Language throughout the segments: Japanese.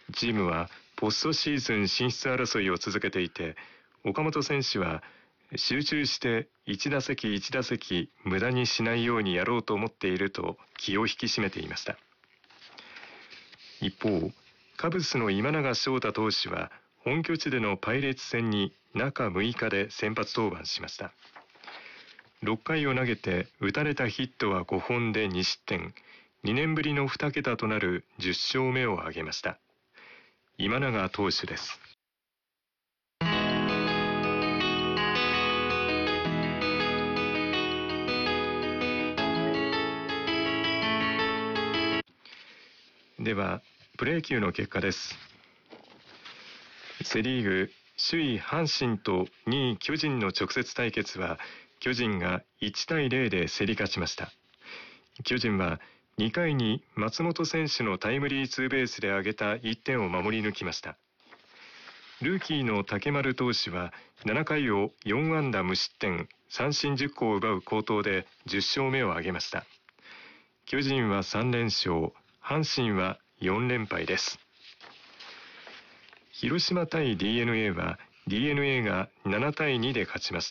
チームはポストシーズン進出争いを続けていて、岡本選手は集中して一打席一打席無駄にしないようにやろうと思っていると気を引き締めていました。一方、カブスの今永昇太投手は本拠地でのパイレーツ戦に中6日で先発登板しました。6回を投げて打たれたヒットは5本で2失点、2年ぶりの2桁となる10勝目を挙げました。今永投手です。ではプロ野球の結果です。セリーグ首位阪神と2位巨人の直接対決は巨人が1対0で競り勝ちました。巨人は2回に松本選手のタイムリーツーベースで挙げた1点を守り抜きました。ルーキーの竹丸投手は7回を4安打無失点、三振10個を奪う好投で10勝目を挙げました。巨人は3連勝、阪神は4連敗です。広島対 DNA は DNA が7対2で勝ちました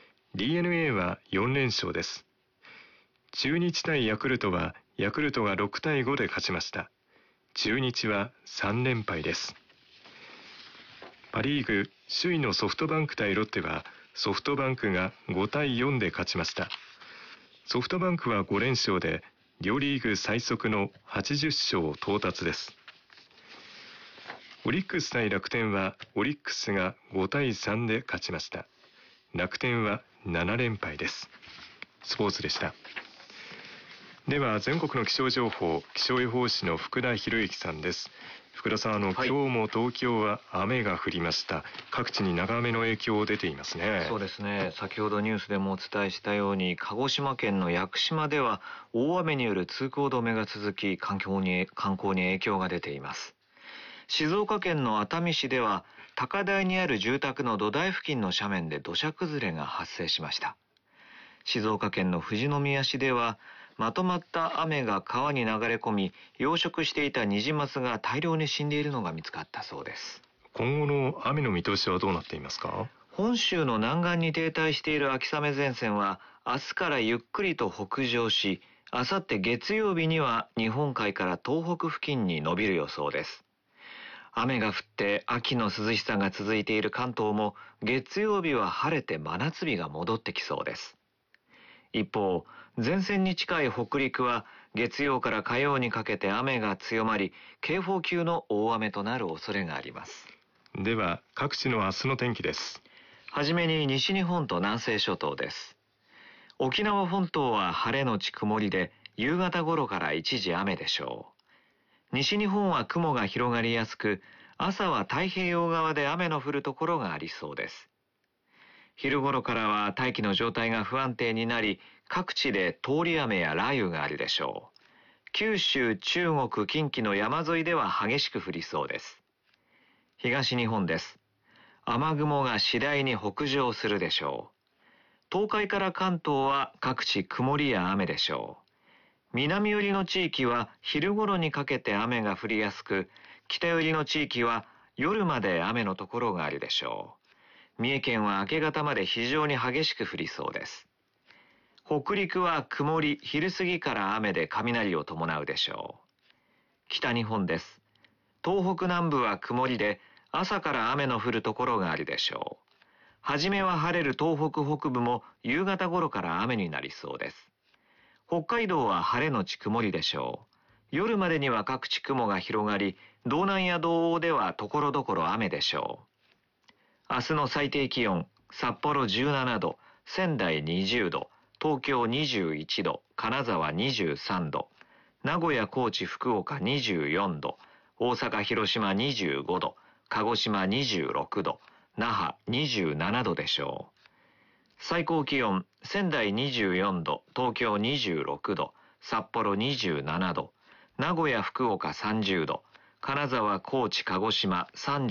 。DNA は4連勝です。中日対ヤクルトはヤクルトが6対5で勝ちました。中日は3連敗です。パリーグ首位のソフトバンク対ロッテはソフトバンクが5対4で勝ちました。ソフトバンクは5連勝で両リーグ最速の80勝到達です。オリックス対楽天はオリックスが5対3で勝ちました。楽天は7連敗です。スポーツでした。では全国の気象情報、気象予報士の福田博之さんです。福田さん、今日も東京は雨が降りました。各地に長雨の影響出ていますね。 そうですね。先ほどニュースでもお伝えしたように、鹿児島県の屋久島では大雨による通行止めが続き、観光に影響が出ています。静岡県の熱海市では高台にある住宅の土台付近の斜面で土砂崩れが発生しました。静岡県の富士宮市ではまとまった雨が川に流れ込み、養殖していたニジマスが大量に死んでいるのが見つかったそうです。 今後の雨の見通しはどうなっていますか？ 本州の南岸に停滞している秋雨前線は明日からゆっくりと北上し、あさって月曜日には日本海から東北付近に延びる予想です。雨が降って秋の涼しさが続いている関東も月曜日は晴れて真夏日が戻ってきそうです。一方、前線に近い北陸は月曜から火曜にかけて雨が強まり、警報級の大雨となる恐れがあります。 では各地の明日の天気です。 はじめに西日本と南西諸島です。沖縄本島は晴れのち曇りで、夕方頃から一時雨でしょう。西日本は雲が広がりやすく、朝は太平洋側で雨の降るところがありそうです。昼頃からは大気の状態が不安定になり、各地で通り雨や雷雨があるでしょう。九州、中国、近畿の山沿いでは激しく降りそうです。東日本です。雨雲が次第に北上するでしょう。東海から関東は各地曇りや雨でしょう。南寄りの地域は昼頃にかけて雨が降りやすく、北寄りの地域は夜まで雨のところがあるでしょう。三重県は明け方まで非常に激しく降りそうです。北陸は曇り、昼過ぎから雨で雷を伴うでしょう。北日本です。東北南部は曇りで、朝から雨の降るところがあるでしょう。はじめは晴れる東北北部も夕方頃から雨になりそうです。北海道は晴れのち曇りでしょう。夜までには各地雲が広がり、道南や道央では所々雨でしょう。明日の最低気温、札幌17度、仙台20度、東京21度、金沢23度、名古屋、高知、福岡24度、大阪、広島25度、鹿児島26度、那覇27度でしょう。最高気温、仙台24度、東京26度、札幌27度、名古屋、福岡30度、金沢、高知、鹿児島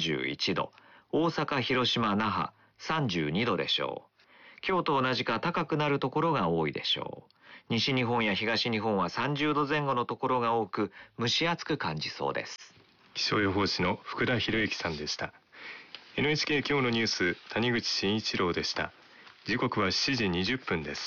31度、大阪、広島、那覇32度でしょう。今日と同じか高くなるところが多いでしょう。西日本や東日本は30度前後のところが多く、蒸し暑く感じそうです。 気象予報士の福田博之さんでした。 NHK 今日のニュース、谷口真一郎でした。時刻は7時20分です。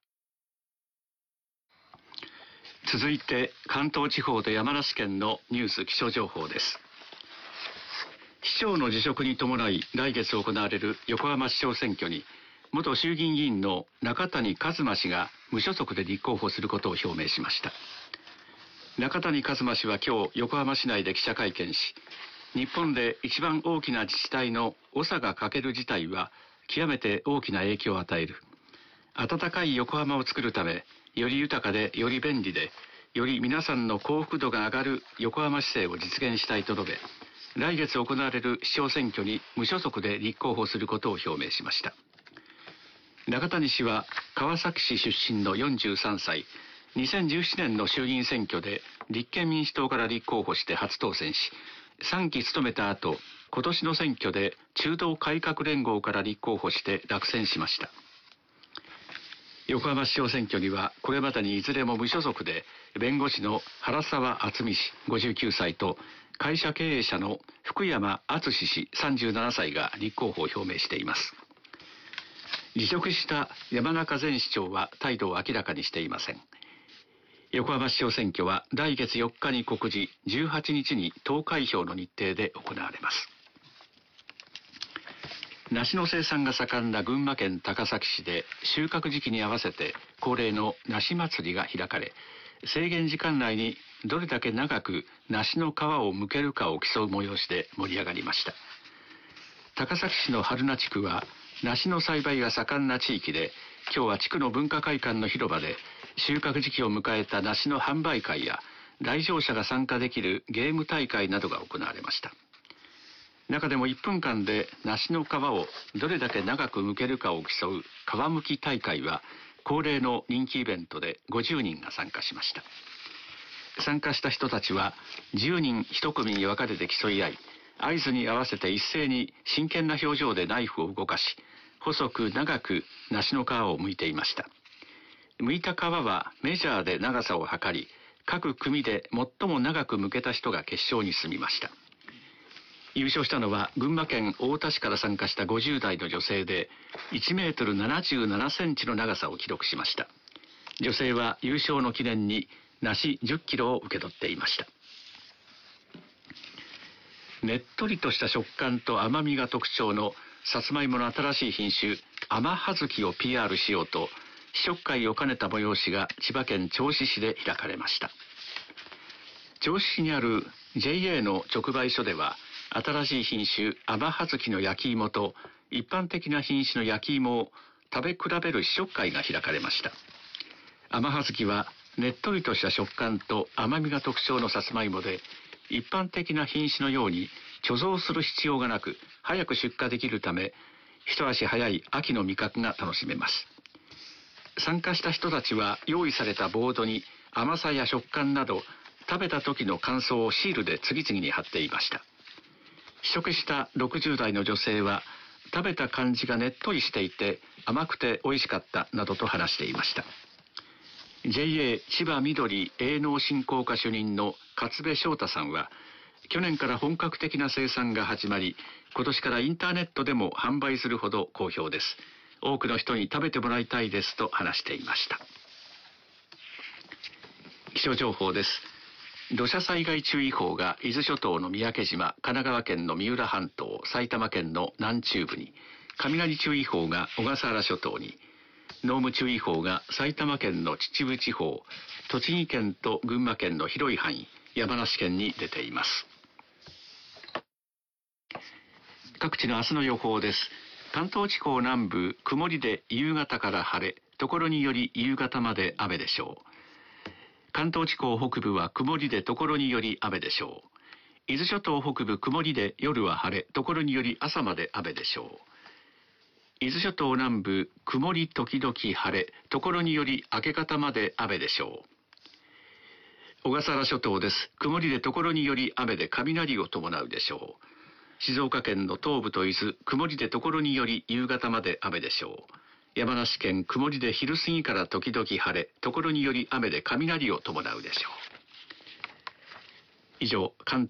続いて関東地方と山梨県のニュース気象情報です。市長の辞職に伴い来月行われる横浜市長選挙に元衆議院議員の中谷一馬氏が無所属で立候補することを表明しました。中谷一馬氏は今日横浜市内で記者会見し、日本で一番大きな自治体の長が欠ける事態は極めて大きな影響を与える。暖かい横浜を作るため、より豊かでより便利でより皆さんの幸福度が上がる横浜市政を実現したいと述べ、来月行われる市長選挙に無所属で立候補することを表明しました。中谷氏は川崎市出身の43歳、2017年の衆議院選挙で立憲民主党から立候補して初当選し、3期務めた後、今年の選挙で中道改革連合から立候補して落選しました。横浜市長選挙にはこれまでにいずれも無所属で弁護士の原沢敦美氏59歳と会社経営者の福山敦氏37歳が立候補を表明しています。辞職した山中前市長は態度を明らかにしていません。横浜市長選挙は来月4日に告示、18日に投開票の日程で行われます。梨の生産が盛んな群馬県高崎市で収穫時期に合わせて恒例の梨祭りが開かれ、制限時間内にどれだけ長く梨の皮を剥けるかを競う催しで盛り上がりました。高崎市の春名地区は梨の栽培が盛んな地域で、今日は地区の文化会館の広場で収穫時期を迎えた梨の販売会や来場者が参加できるゲーム大会などが行われました。中でも1分間で梨の皮をどれだけ長く剥けるかを競う皮むき大会は恒例の人気イベントで50人が参加しました。参加した人たちは10人1組に分かれて競い合い、合図に合わせて一斉に真剣な表情でナイフを動かし、細く長く梨の皮を剥いていました。剥いた皮はメジャーで長さを測り、各組で最も長く剥けた人が決勝に進みました。優勝したのは群馬県太田市から参加した50代の女性で、1メートル77センチの長さを記録しました。女性は優勝の記念に梨10キロを受け取っていました。ねっとりとした食感と甘みが特徴のさつまいもの新しい品種甘はずきを PR しようと、試食会を兼ねた催しが千葉県銚子市で開かれました。銚子市にある JA の直売所では、新しい品種甘はずきの焼き芋と一般的な品種の焼き芋を食べ比べる試食会が開かれました。甘はずきはねっとりとした食感と甘みが特徴のさつまいもで、一般的な品種のように貯蔵する必要がなく、早く出荷できるため一足早い秋の味覚が楽しめます。参加した人たちは用意されたボードに甘さや食感など食べた時の感想をシールで次々に貼っていました。試食した60代の女性は、食べた感じがねっとりしていて甘くて美味しかったなどと話していました。 JA 千葉緑営農振興課主任の勝部翔太さんは、去年から本格的な生産が始まり、今年からインターネットでも販売するほど好評です。多くの人に食べてもらいたいですと話していました。気象情報です。土砂災害注意報が伊豆諸島の三宅島、神奈川県の三浦半島、埼玉県の南中部に、雷注意報が小笠原諸島に、濃霧注意報が埼玉県の秩父地方、栃木県と群馬県の広い範囲、山梨県に出ています。各地の明日の予報です。関東地方南部、曇りで夕方から晴れ、ところにより夕方まで雨でしょう。関東地方北部は曇りでところにより雨でしょう。伊豆諸島北部曇りで夜は晴れ、ところにより朝まで雨でしょう。伊豆諸島南部曇り時々晴れ、ところにより明け方まで雨でしょう。小笠原諸島です。曇りでところにより雨で雷を伴うでしょう。静岡県の東部と伊豆、曇りでところにより夕方まで雨でしょう。山梨県曇りで昼過ぎから時々晴れ、ところにより雨で雷を伴うでしょう。以上、関